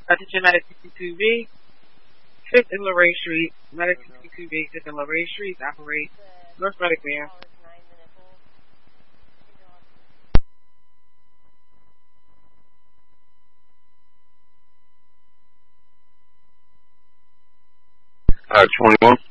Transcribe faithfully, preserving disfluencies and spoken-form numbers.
Attention Medic sixty-two B, fifth and Lorraine Street. Medic sixty-two B, fifth and Lorraine Street, operate North Medic van. Uh, twenty-one.